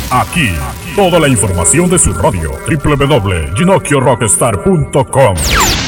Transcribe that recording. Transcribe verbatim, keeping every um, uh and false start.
Aquí, toda la información de su radio, doble u doble u doble u punto ginocchio rockstar punto com.